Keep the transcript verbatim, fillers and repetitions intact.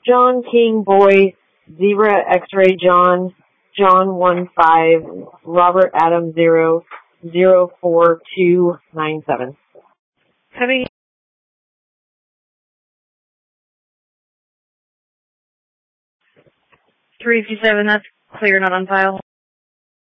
John King Boy, Zebra X-Ray John, John one five, Robert Adam zero, zero four two nine seven. Having three two seven, that's clear, not on file.